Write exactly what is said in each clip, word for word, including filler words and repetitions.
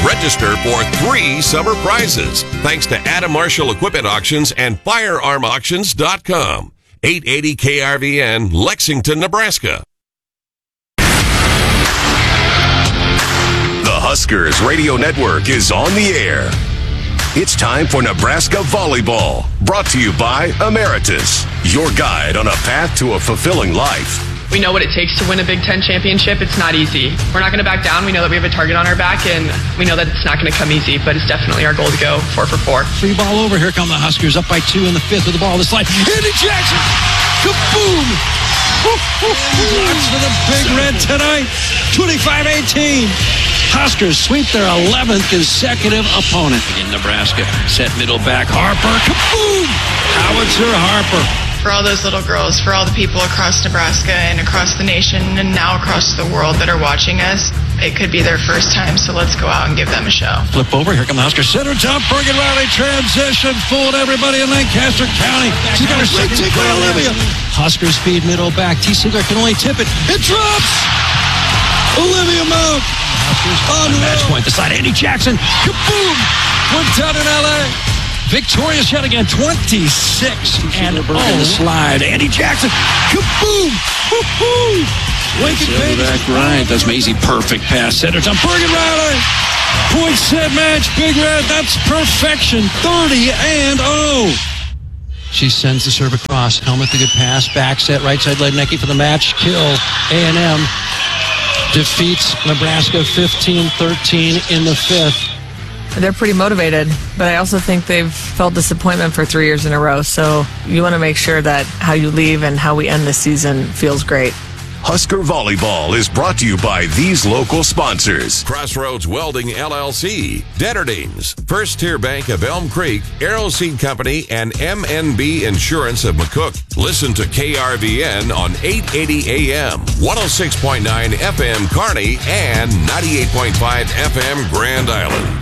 Register for three summer prizes. Thanks to Adam Marshall Equipment Auctions and firearm auctions dot com. eight eighty K R V N, Lexington, Nebraska. The Huskers Radio Network is on the air. It's time for Nebraska Volleyball, brought to you by Emeritus, your guide on a path to a fulfilling life. We know what it takes to win a Big Ten championship. It's not easy. We're not going to back down. We know that we have a target on our back, and we know that it's not going to come easy, but it's definitely our goal to go four for four. Free ball over. Here come the Huskers up by two in the fifth with the ball. The slide. Andy Jackson. Kaboom. Blocks for the Big Red tonight. twenty-five eighteen. Huskers sweep their eleventh consecutive opponent in Nebraska. Set middle back. Harper. Kaboom. Howitzer Harper. For all those little girls, for all the people across Nebraska and across the nation and now across the world that are watching us, it could be their first time, so let's go out and give them a show. Flip over. Here come the Huskers. Center jump. Bergen Riley transition. Fooled everybody in Lancaster County. She's got her second tick by Olivia. Huskers feed middle back. T. Siegler can only tip it. It drops. Olivia Mount. On match point. The side. Andy Jackson. Kaboom. We're done in L A. Victorious yet again, twenty-six and oh. In the slide. Andy Jackson, kaboom! Woo-hoo! Lincoln Page. Back right. That's Maisie. Perfect pass. Center time. Bergen Riley. Point set match. Big Red. That's perfection. thirty and oh. She sends the serve across. Helmet the good pass. Back set. Right side. Lednicki for the match. Kill. A and M defeats Nebraska fifteen thirteen in the fifth. They're pretty motivated, but I also think they've felt disappointment for three years in a row. So you want to make sure that how you leave and how we end the season feels great. Husker Volleyball is brought to you by these local sponsors. Crossroads Welding L L C, Detterdings, First Tier Bank of Elm Creek, Arrow Seed Company, and M N B Insurance of McCook. Listen to K R V N on eight eighty A M, one oh six point nine F M Kearney, and ninety-eight point five F M Grand Island.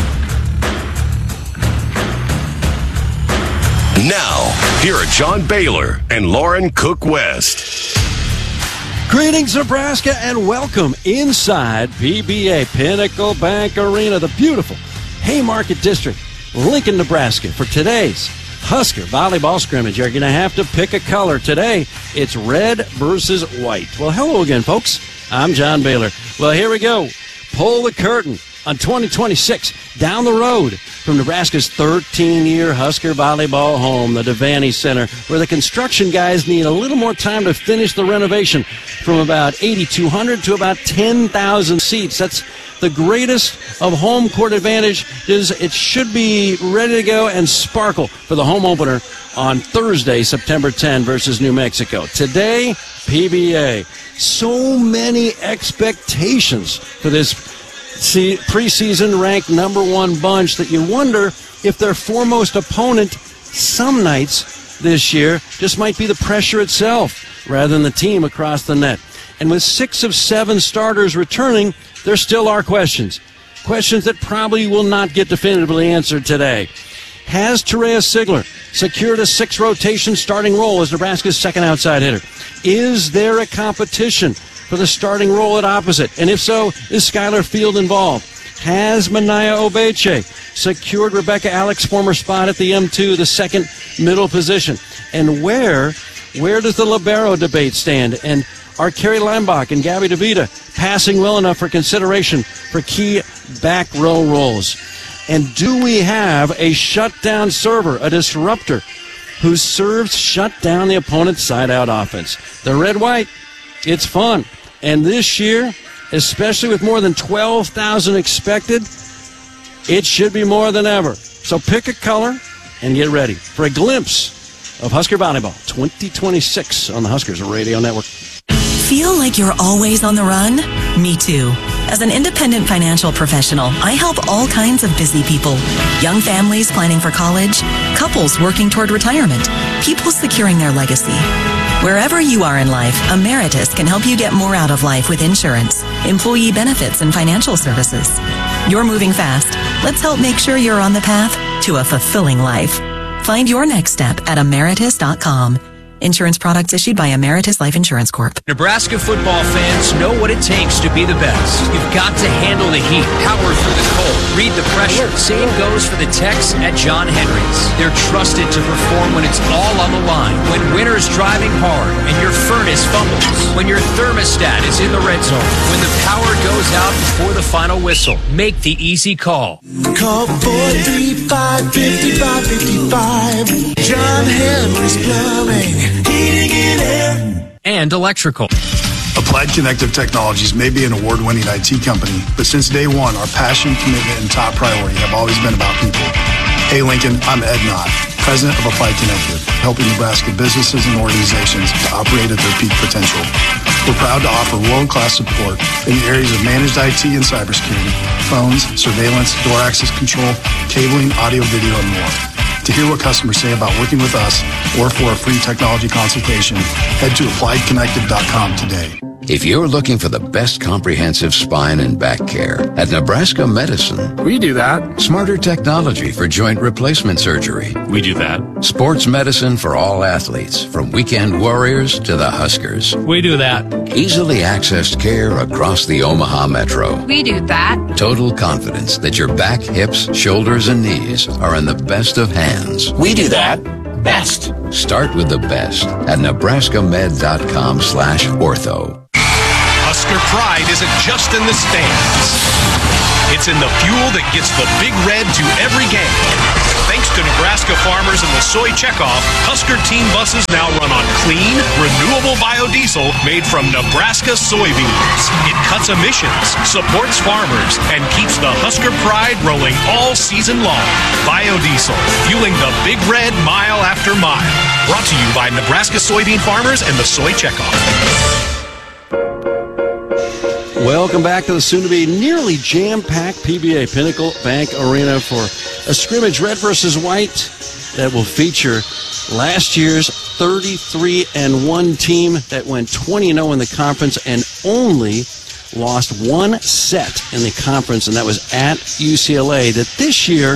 Now, here are John Baylor and Lauren Cook West. Greetings, Nebraska, and welcome inside P B A, Pinnacle Bank Arena, the beautiful Haymarket District, Lincoln, Nebraska, for today's Husker volleyball scrimmage. You're going to have to pick a color. Today, it's red versus white. Well, hello again, folks. I'm John Baylor. Well, here we go. Pull the curtain on twenty twenty-six, down the road from Nebraska's thirteen-year Husker volleyball home, the Devaney Center, where the construction guys need a little more time to finish the renovation from about eighty-two hundred to about ten thousand seats. That's the greatest of home court advantages. It should be ready to go and sparkle for the home opener on Thursday, September tenth versus New Mexico. Today, P B A. So many expectations for this See, preseason ranked number one bunch that you wonder if their foremost opponent some nights this year just might be the pressure itself rather than the team across the net. And with six of seven starters returning, there still are questions. Questions that probably will not get definitively answered today. Has Terea Siegler secured a six-rotation starting role as Nebraska's second outside hitter? Is there a competition for the starting role at opposite? And if so, is Skylar Field involved? Has Manaya Obeche secured Rebecca Alex's former spot at the M two, the second middle position? And where, where does the libero debate stand? And are Carrie Lambach and Gabby DeVita passing well enough for consideration for key back row roles? And do we have a shutdown server, a disruptor, whose serves shut down the opponent's side-out offense? The red-white, it's fun. And this year, especially with more than twelve thousand expected, it should be more than ever. So pick a color and get ready for a glimpse of Husker Volleyball twenty twenty-six on the Huskers Radio Network. Feel like you're always on the run? Me too. As an independent financial professional, I help all kinds of busy people. Young families planning for college, couples working toward retirement, people securing their legacy. Wherever you are in life, Emeritus can help you get more out of life with insurance, employee benefits, and financial services. You're moving fast. Let's help make sure you're on the path to a fulfilling life. Find your next step at emeritus dot com. Insurance products issued by Emeritus Life Insurance Corp. Nebraska football fans know what it takes to be the best. You've got to handle the heat, power through the cold, read the pressure. Same goes for the techs at John Henry's. They're trusted to perform when it's all on the line, when winter's driving hard and your furnace fumbles, when your thermostat is in the red zone, when the power goes out before the final whistle. Make the easy call. Call four three five, five five five five. John Henry's Plumbing. Heating and air. And electrical. Applied Connective Technologies may be an award-winning I T company, but since day one, our passion, commitment, and top priority have always been about people. Hey, Lincoln, I'm Ed Knott, president of Applied Connective, helping Nebraska businesses and organizations to operate at their peak potential. We're proud to offer world-class support in the areas of managed I T and cybersecurity, phones, surveillance, door access control, cabling, audio, video, and more. To hear what customers say about working with us or for a free technology consultation, head to applied connective dot com today. If you're looking for the best comprehensive spine and back care, at Nebraska Medicine, we do that. Smarter technology for joint replacement surgery, we do that. Sports medicine for all athletes, from weekend warriors to the Huskers, we do that. Easily accessed care across the Omaha Metro, we do that. Total confidence that your back, hips, shoulders, and knees are in the best of hands, we do that. Best. Start with the best at nebraska med dot com slash ortho. Husker pride isn't just in the stands. It's in the fuel that gets the Big Red to every game. Thanks to Nebraska farmers and the soy checkoff, Husker team buses now run on clean, renewable biodiesel made from Nebraska soybeans. It cuts emissions, supports farmers, and keeps the Husker pride rolling all season long. Biodiesel, fueling the Big Red mile after mile. Brought to you by Nebraska soybean farmers and the soy checkoff. Welcome back to the soon-to-be nearly jam-packed P B A Pinnacle Bank Arena for a scrimmage red versus white that will feature last year's thirty-three and one team that went twenty and oh in the conference and only lost one set in the conference, and that was at U C L A, that this year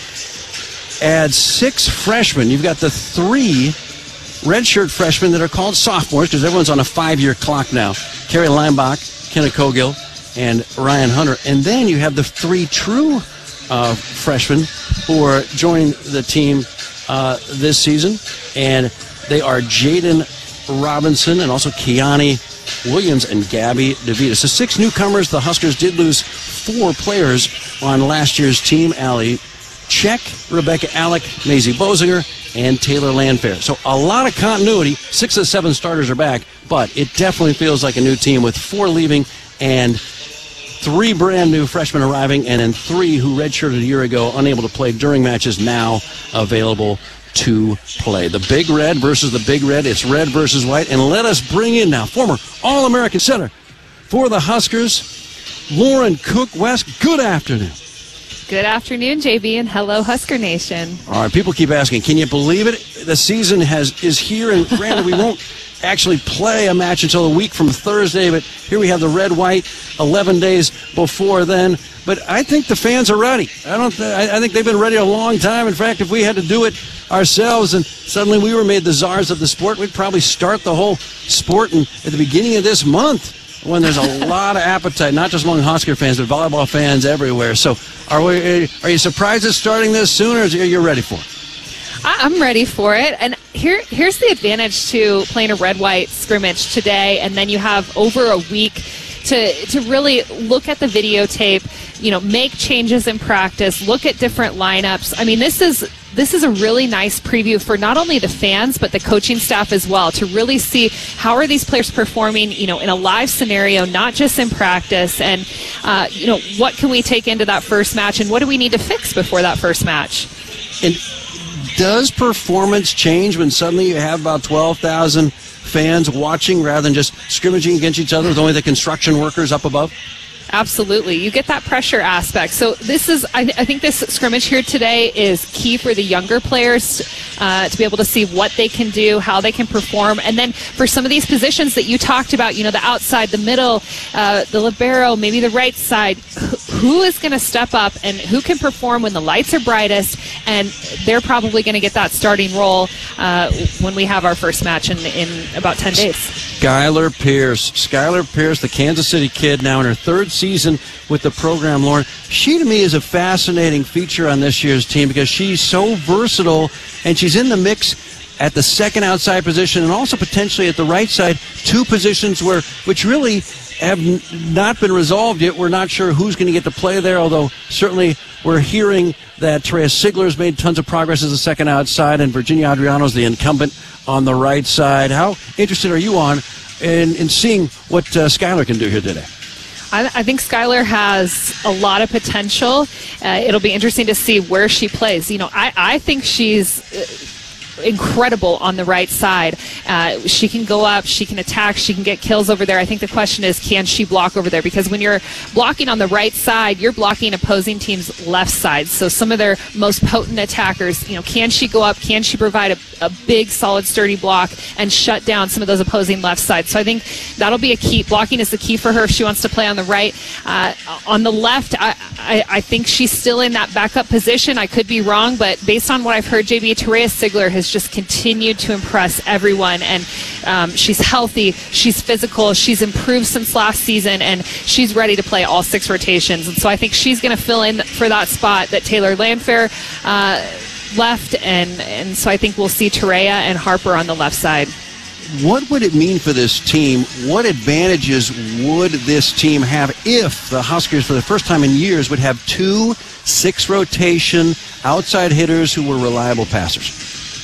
adds six freshmen. You've got the three redshirt freshmen that are called sophomores because everyone's on a five-year clock now. Kerry Leimbach, Kenna Cogill, and Ryan Hunter. And then you have the three true uh, freshmen who are joining the team uh, this season. And they are Jaden Robinson and also Kiani Williams and Gabby DeVita. So six newcomers. The Huskers did lose four players on last year's team. Allie Check, Rebecca Alec, Maisie Bozinger, and Taylor Landfair. So a lot of continuity. Six of the seven starters are back, but it definitely feels like a new team with four leaving and three brand new freshmen arriving, and then three who redshirted a year ago, unable to play during matches, now available to play. The Big Red versus the Big Red. It's red versus white. And let us bring in now former All-American center for the Huskers, Lauren Cook-West. Good afternoon. Good afternoon, J B, and hello, Husker Nation. All right, people keep asking, can you believe it? The season has is here, and granted, we won't actually play a match until a week from Thursday, but here we have the red-white eleven days before then. But I think the fans are ready. I don't. Th- I think they've been ready a long time. In fact, if we had to do it ourselves and suddenly we were made the czars of the sport, we'd probably start the whole sport in, at the beginning of this month, when there's a lot of appetite, not just among Husker fans, but volleyball fans everywhere. So are we? Are you surprised it's starting this soon, or are you ready for it? I'm ready for it. And here, here's the advantage to playing a red-white scrimmage today, and then you have over a week to to really look at the videotape, you know, make changes in practice, look at different lineups. I mean, this is this is a really nice preview for not only the fans but the coaching staff as well, to really see how are these players performing, you know, in a live scenario, not just in practice, and uh, you know, what can we take into that first match, and what do we need to fix before that first match? And does performance change when suddenly you have about twelve thousand fans watching rather than just scrimmaging against each other with only the construction workers up above? Absolutely. You get that pressure aspect. So this is, I, I think this scrimmage here today is key for the younger players uh, to be able to see what they can do, how they can perform. And then for some of these positions that you talked about, you know, the outside, the middle, uh, the libero, maybe the right side, who is going to step up and who can perform when the lights are brightest? And they're probably going to get that starting role uh, when we have our first match in, in about ten days. Skylar Pierce. Skylar Pierce, the Kansas City kid, now in her third season with the program, Lauren. She, to me, is a fascinating feature on this year's team because she's so versatile, and she's in the mix at the second outside position and also potentially at the right side, two positions where which really have n- not been resolved yet. We're not sure who's going to get to play there, although certainly we're hearing that Terea Sigler has made tons of progress as a second outside, and Virginia Adriano's the incumbent on the right side. How interested are you on in, in seeing what uh, Skylar can do here today? I, I think Skylar has a lot of potential. Uh, it'll be interesting to see where she plays. You know, I, I think she's Uh, incredible on the right side. Uh, she can go up, she can attack, she can get kills over there. I think the question is, can she block over there? Because when you're blocking on the right side, you're blocking opposing teams' left side. So some of their most potent attackers, you know, can she go up? Can she provide a, a big, solid, sturdy block and shut down some of those opposing left sides? So I think that'll be a key. Blocking is the key for her if she wants to play on the right. Uh, on the left, I, I, I think she's still in that backup position. I could be wrong, but based on what I've heard, J B, Terea Sigler has just continued to impress everyone, and um, she's healthy, she's physical, she's improved since last season, and she's ready to play all six rotations. And so I think she's going to fill in for that spot that Taylor Landfair uh, left, and, and so I think we'll see Terea and Harper on the left side. What would it mean for this team? What advantages would this team have if the Huskers, for the first time in years, would have two six-rotation outside hitters who were reliable passers?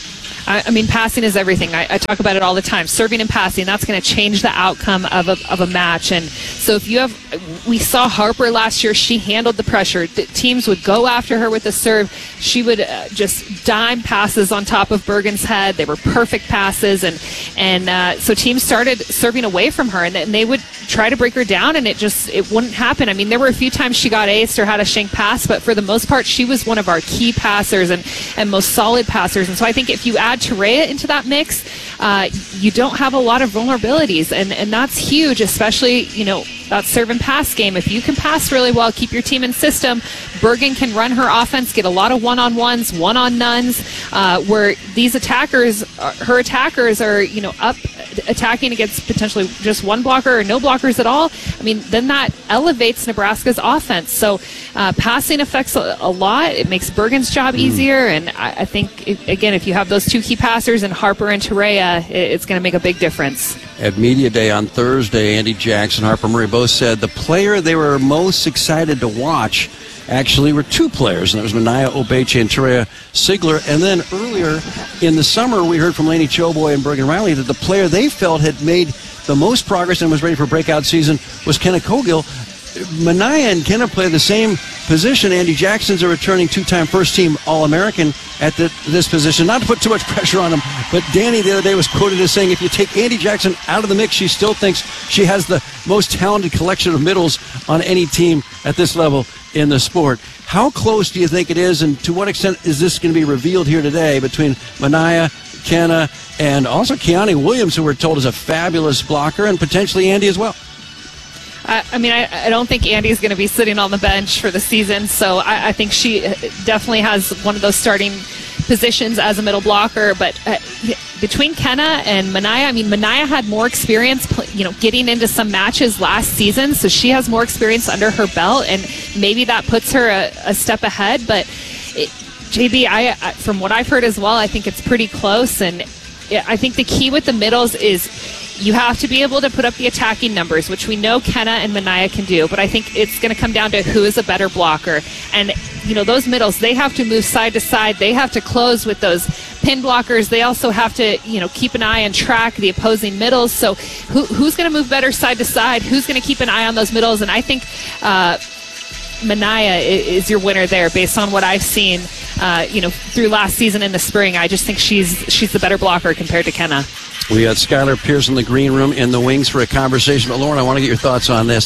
I, I mean, passing is everything. I, I talk about it all the time. Serving and passing, that's going to change the outcome of a, of a match. And so if you have, we saw Harper last year, she handled the pressure. The teams would go after her with the serve. She would uh, just dime passes on top of Bergen's head. They were perfect passes. And, and uh, so teams started serving away from her, and, and they would try to break her down, and it just, it wouldn't happen. I mean, there were a few times she got aced or had a shank pass, but for the most part, she was one of our key passers and, and most solid passers. And so I think if you add Terea into that mix, uh, you don't have a lot of vulnerabilities, and, and that's huge, especially, you know, that serve and pass game. If you can pass really well, keep your team in system, Bergen can run her offense, get a lot of one-on-ones, one-on-nones, uh, where these attackers, her attackers are, you know, up attacking against potentially just one blocker or no blockers at all. I mean, then that elevates Nebraska's offense. So uh, passing affects a, a lot. It makes Bergen's job easier, and I, I think, it, again, if you have those two key passers in Harper and Terea, it, it's going to make a big difference. At Media Day on Thursday, Andy Jackson, Harper Murray both said the player they were most excited to watch actually were two players, and that was Mania Obeche and Terea Sigler. And then earlier in the summer, we heard from Lainey Choboy and Bergen Riley that the player they felt had made the most progress and was ready for a breakout season was Kenna Cogill. Mania and Kenna play the same position. Andy Jackson's a returning two-time first-team All-American at the, this position. Not to put too much pressure on him, but Danny the other day was quoted as saying if you take Andy Jackson out of the mix, she still thinks she has the most talented collection of middles on any team at this level in the sport. How close do you think it is, and to what extent is this going to be revealed here today between Mania, Kenna, and also Keani Williams, who we're told is a fabulous blocker, and potentially Andy as well? I, I mean, I, I don't think Andy's going to be sitting on the bench for the season, so I, I think she definitely has one of those starting positions as a middle blocker. But uh, between Kenna and Mania, I mean, Mania had more experience, you know, getting into some matches last season, so she has more experience under her belt, and maybe that puts her a, a step ahead. But it, J B, I, I, from what I've heard as well, I think it's pretty close, and I think the key with the middles is you have to be able to put up the attacking numbers, which we know Kenna and Mania can do, but I think it's going to come down to who is a better blocker. And, you know, those middles, they have to move side to side. They have to close with those pin blockers. They also have to, you know, keep an eye and track the opposing middles. So who, who's going to move better side to side? Who's going to keep an eye on those middles? And I think uh, Mania is your winner there based on what I've seen, uh, you know, through last season in the spring. I just think she's she's the better blocker compared to Kenna. We got Skylar Pierce in the green room in the wings for a conversation. But Lauren, I want to get your thoughts on this.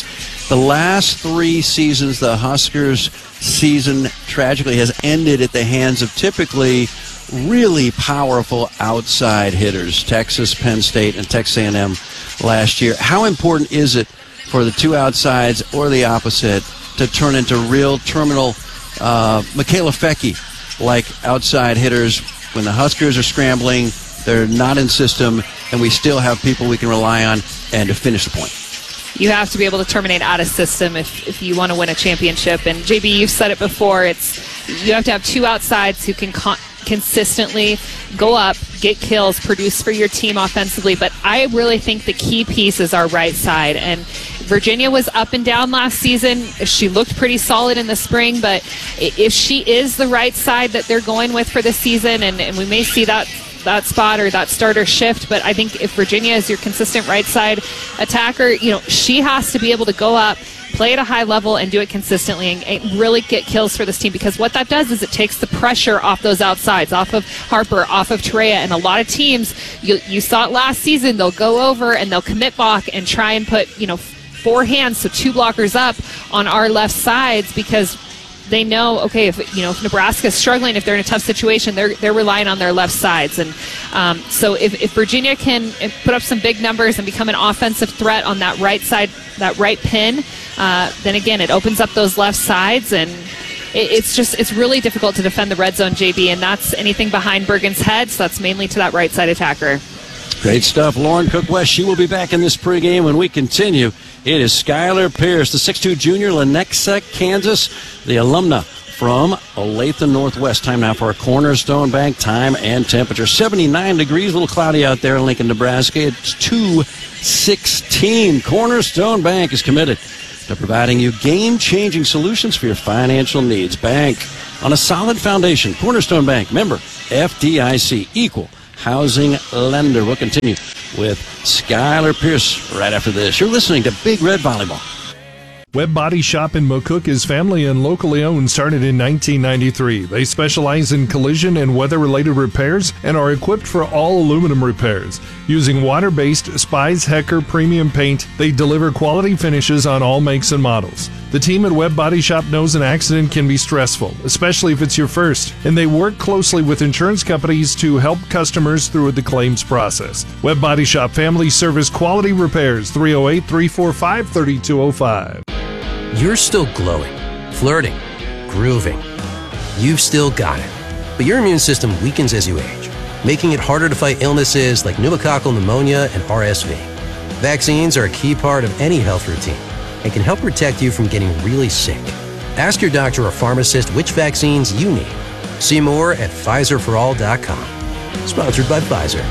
The last three seasons, the Huskers season tragically has ended at the hands of typically really powerful outside hitters, Texas, Penn State, and Texas A and M last year. How important is it for the two outsides or the opposite to turn into real terminal uh, Michaela Fecki-like outside hitters when the Huskers are scrambling, they're not in system, and we still have people we can rely on and to finish the point? You have to be able to terminate out of system if, if you want to win a championship. And J B, you've said it before, it's you have to have two outsides who can con- consistently go up, get kills, produce for your team offensively. But I really think the key piece is our right side. And Virginia was up and down last season. She looked pretty solid in the spring, but if she is the right side that they're going with for the season, and, and we may see that that spot or that starter shift, but I think if Virginia is your consistent right side attacker, you know, she has to be able to go up, play at a high level, and do it consistently and, and really get kills for this team, because what that does is it takes the pressure off those outsides, off of Harper, off of Terea, and a lot of teams, you, you saw it last season, they'll go over and they'll commit block and try and put, you know, four hands, so two blockers up on our left sides, because they know, okay, if you know if Nebraska's struggling, if they're in a tough situation, they're they're relying on their left sides. And um, so if, if Virginia can put up some big numbers and become an offensive threat on that right side, that right pin, uh, then again, it opens up those left sides, and it, it's just it's really difficult to defend the red zone, J B, and that's anything behind Bergen's head, so that's mainly to that right side attacker. Great stuff. Lauren Cook-West, she will be back in this pregame when we continue. It is Skylar Pierce, the six two junior, Lenexa, Kansas, the alumna from Olathe Northwest. Time now for a Cornerstone Bank time and temperature. seventy-nine degrees, a little cloudy out there in Lincoln, Nebraska. It's two sixteen. Cornerstone Bank is committed to providing you game-changing solutions for your financial needs. Bank on a solid foundation. Cornerstone Bank, member F D I C, equal housing lender. We'll continue with Skylar Pierce right after this. You're listening to Big Red Volleyball. Webb Body Shop in McCook is family and locally owned, started in nineteen ninety-three. They specialize in collision and weather-related repairs and are equipped for all aluminum repairs. Using water-based Spies Hecker premium paint, they deliver quality finishes on all makes and models. The team at Webb Body Shop knows an accident can be stressful, especially if it's your first, and they work closely with insurance companies to help customers through the claims process. Webb Body Shop Family Service Quality Repairs, three oh eight, three four five, three two oh five. You're still glowing, flirting, grooving. You've still got it. But your immune system weakens as you age, making it harder to fight illnesses like pneumococcal pneumonia and R S V. Vaccines are a key part of any health routine and can help protect you from getting really sick. Ask your doctor or pharmacist which vaccines you need. See more at Pfizer for all dot com. Sponsored by Pfizer.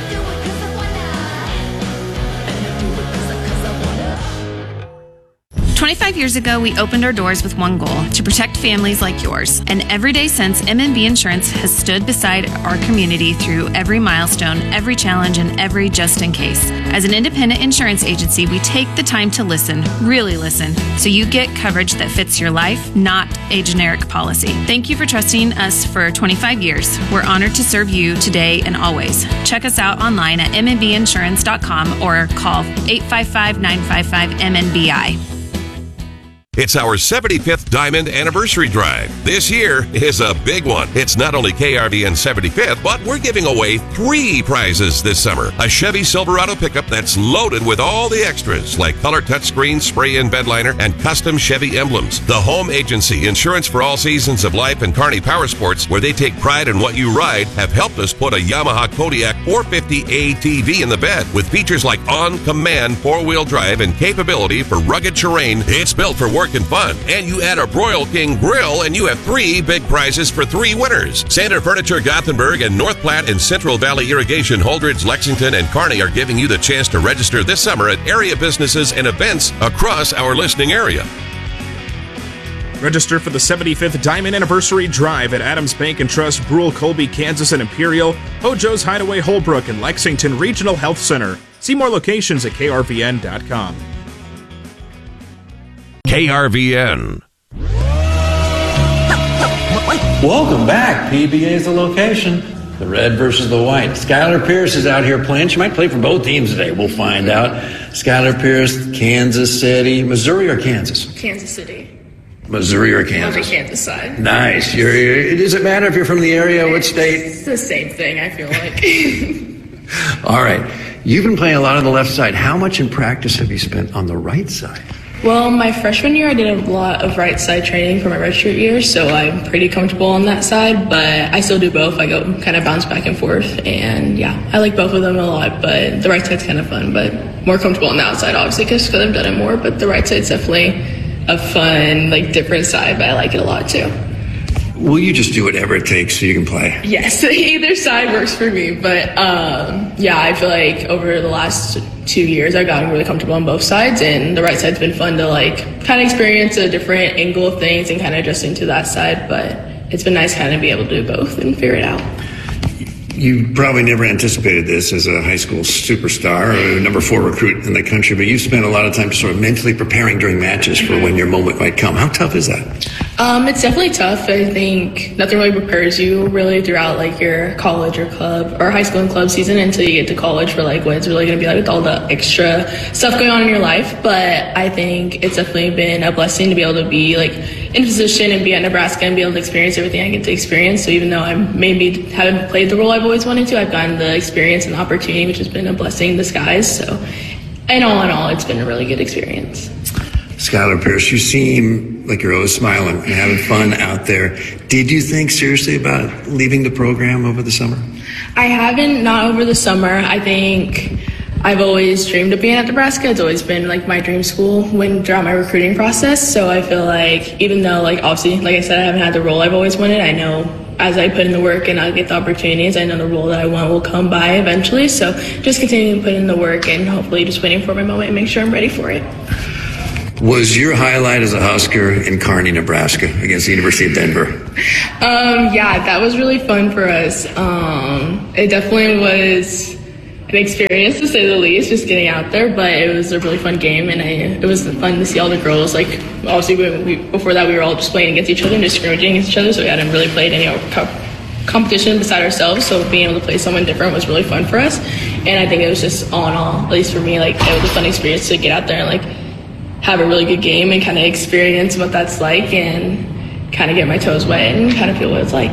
twenty-five years ago, we opened our doors with one goal, to protect families like yours. And every day since, M and B Insurance has stood beside our community through every milestone, every challenge, and every just in case. As an independent insurance agency, we take the time to listen, really listen, so you get coverage that fits your life, not a generic policy. Thank you for trusting us for twenty-five years. We're honored to serve you today and always. Check us out online at m n b insurance dot com or call eight five five, nine five five, M N B I. It's our seventy-fifth Diamond Anniversary Drive. This year is a big one. It's not only K R V N seventy-fifth, but we're giving away three prizes this summer. A Chevy Silverado pickup that's loaded with all the extras, like color touchscreen, spray-in bed liner, and custom Chevy emblems. The Home Agency, Insurance for All Seasons of Life, and Kearney Power Sports, where they take pride in what you ride, have helped us put a Yamaha Kodiak four fifty A T V in the bed. With features like on-command four-wheel drive and capability for rugged terrain, it's built for work and fun. And you add a Broil King grill and you have three big prizes for three winners. Sander Furniture Gothenburg and North Platte and Central Valley Irrigation, Holdridge, Lexington, and Kearney are giving you the chance to register this summer at area businesses and events across our listening area. Register for the seventy-fifth Diamond Anniversary Drive at Adams Bank and Trust, Brule, Colby, Kansas, and Imperial, Hojo's Hideaway, Holbrook, and Lexington Regional Health Center. See more locations at K R V N dot com. K R V N. Welcome back. P B A is the location. The red versus the white. Skylar Pierce is out here playing. She might play for both teams today. We'll find out. Skylar Pierce, Kansas City, Missouri or Kansas? Kansas City. Missouri or On the Kansas? Kansas side. Nice. You're, you're, does it matter if you're from the area? What state? It's the same thing, I feel like. All right. You've been playing a lot on the left side. How much in practice have you spent on the right side? Well, my freshman year, I did a lot of right side training for my redshirt year, so I'm pretty comfortable on that side, but I still do both. I go kind of bounce back and forth, and yeah, I like both of them a lot, but the right side's kind of fun, but more comfortable on the outside, obviously, because I've done it more, but the right side's definitely a fun, like, different side, but I like it a lot, too. Will you just do whatever it takes so you can play? Yes, either side works for me, but um, yeah, I feel like over the last two years I've gotten really comfortable on both sides, and the right side's been fun to like kind of experience a different angle of things and kind of adjusting to that side, but it's been nice kind of be able to do both and figure it out. You probably never anticipated this as a high school superstar or number four recruit in the country, but you've spent a lot of time sort of mentally preparing during matches for when your moment might come. How tough is that? Um, it's definitely tough. I think nothing really prepares you really throughout like your college or club or high school and club season until you get to college for like what it's really going to be like with all the extra stuff going on in your life. But I think it's definitely been a blessing to be able to be like in position and be at Nebraska and be able to experience everything I get to experience. So even though I maybe haven't played the role I've always wanted to, I've gotten the experience and the opportunity, which has been a blessing in disguise. So, and all in all, it's been a really good experience. Skylar Pierce, you seem like you're always smiling and having fun out there. Did you think seriously about leaving the program over the summer? I haven't, not over the summer. I think I've always dreamed of being at Nebraska. It's always been like my dream school when throughout my recruiting process. So I feel like even though like obviously, like I said, I haven't had the role I've always wanted, I know as I put in the work and I get the opportunities, I know the role that I want will come by eventually. So just continuing to put in the work and hopefully just waiting for my moment and make sure I'm ready for it. Was your highlight as a Husker in Kearney, Nebraska against the University of Denver? Um, yeah, that was really fun for us. Um, it definitely was an experience to say the least, just getting out there, but it was a really fun game, and I, it was fun to see all the girls. Like, obviously, we, we, before that, we were all just playing against each other and just scrimmaging against each other, so we hadn't really played any co- competition beside ourselves, so being able to play someone different was really fun for us, and I think it was just all in all, at least for me, like, it was a fun experience to get out there and, like, have a really good game and kind of experience what that's like and kind of get my toes wet and kind of feel what it's like.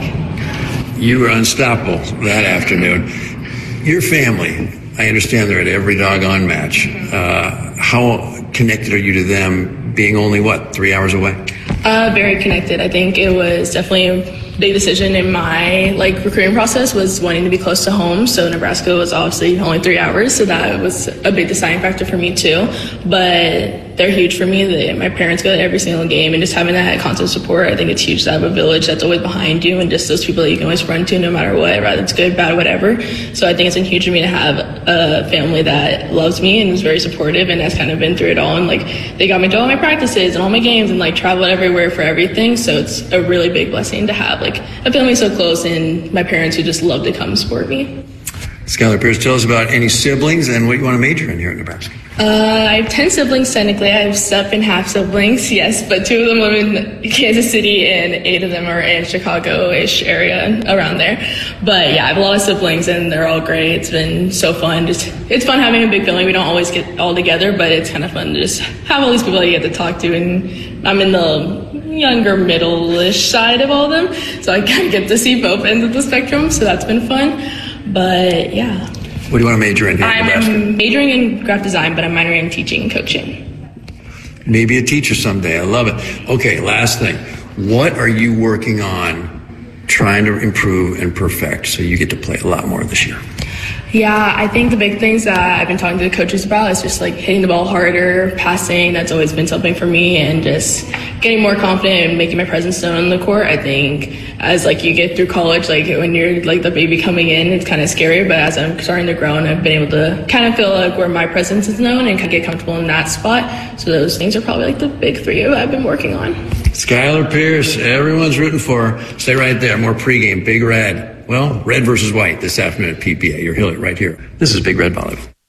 You were unstoppable that afternoon. Your family, I understand they're at every doggone match. Uh, how connected are you to them being only, what, three hours away? Uh, very connected. I think it was definitely a big decision in my like recruiting process was wanting to be close to home. So Nebraska was obviously only three hours, so that was a big deciding factor for me too. But they're huge for me. They, my parents go to every single game, and just having that constant support, I think it's huge to have a village that's always behind you and just those people that you can always run to no matter what, whether it's good, bad, whatever. So I think it's been huge for me to have a family that loves me and is very supportive and has kind of been through it all. And like they got me to all my practices and all my games and like traveled everywhere for everything. So it's a really big blessing to have like a family so close and my parents who just love to come support me. Skylar Pierce, tell us about any siblings and what you want to major in here at Nebraska. Uh, I have ten siblings technically. I have seven half siblings, yes, but two of them live in Kansas City and eight of them are in Chicago-ish area around there. But yeah, I have a lot of siblings and they're all great. It's been so fun. Just it's fun having a big family. We don't always get all together, but it's kind of fun to just have all these people that you get to talk to. And I'm in the younger, middle-ish side of all of them, so I kind of get to see both ends of the spectrum. So that's been fun. But yeah. What do you want to major in here at Nebraska? I'm majoring in graphic design, but I'm minoring in teaching and coaching. Maybe a teacher someday. I love it. Okay, last thing. What are you working on trying to improve and perfect so you get to play a lot more this year? Yeah, I think the big things that I've been talking to the coaches about is just like hitting the ball harder, passing. That's always been something for me, and just getting more confident and making my presence known on the court. I think as like you get through college, like when you're like the baby coming in, it's kind of scary. But as I'm starting to grow and I've been able to kind of feel like where my presence is known and kind of get comfortable in that spot. So those things are probably like the big three I've been working on. Skylar Pierce, everyone's rooting for her. Stay right there. More pregame, Big Red. Well, red versus white this afternoon at P P A. You'll hear it right here. This is Big Red Volleyball.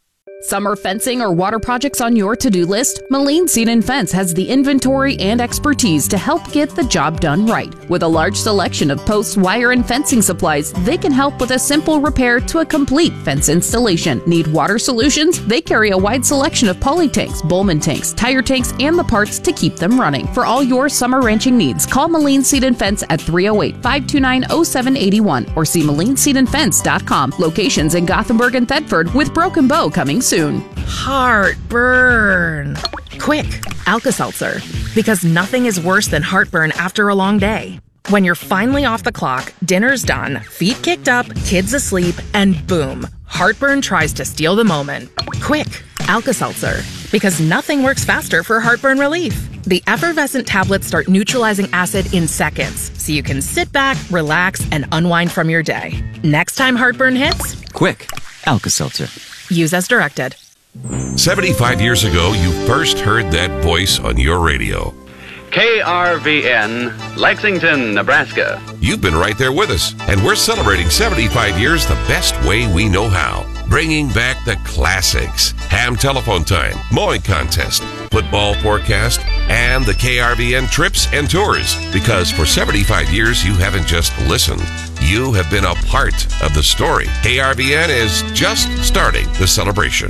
Summer fencing or water projects on your to-do list? Moline Seed and Fence has the inventory and expertise to help get the job done right. With a large selection of posts, wire, and fencing supplies, they can help with a simple repair to a complete fence installation. Need water solutions? They carry a wide selection of poly tanks, Bowman tanks, tire tanks, and the parts to keep them running. For all your summer ranching needs, call Moline Seed and Fence at three oh eight, five two nine, oh seven eight one or see moline seed and fence dot com. Locations in Gothenburg and Thetford, with Broken Bow coming soon. Heartburn. Quick, Alka-Seltzer. Because nothing is worse than heartburn after a long day. When you're finally off the clock, dinner's done, feet kicked up, kids asleep, and boom, heartburn tries to steal the moment. Quick, Alka-Seltzer. Because nothing works faster for heartburn relief. The effervescent tablets start neutralizing acid in seconds, so you can sit back, relax, and unwind from your day. Next time heartburn hits, quick, Alka-Seltzer. Use as directed. seventy-five years ago, you first heard that voice on your radio. K R V N, Lexington, Nebraska. You've been right there with us, and we're celebrating seventy-five years the best way we know how. Bringing back the classics. Ham telephone time, mowing contest, football forecast, and the K R V N trips and tours. Because for seventy-five years, you haven't just listened. You have been a part of the story. K R V N is just starting the celebration.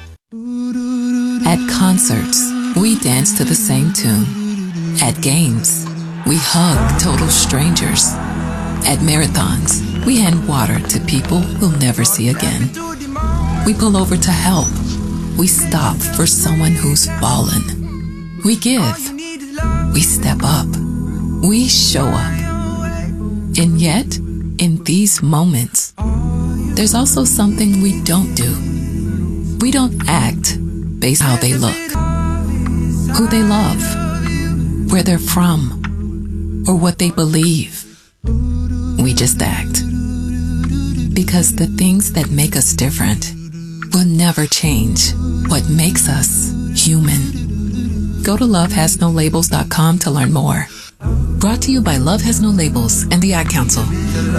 At concerts, we dance to the same tune. At games, we hug total strangers. At marathons, we hand water to people we'll never see again. We pull over to help. We stop for someone who's fallen. We give. We step up. We show up. And yet, in these moments, there's also something we don't do. We don't act based on how they look, who they love, where they're from, or what they believe. We just act. Because the things that make us different will never change what makes us human. Go to love has no labels dot com to learn more. Brought to you by Love Has No Labels and the Ad Council.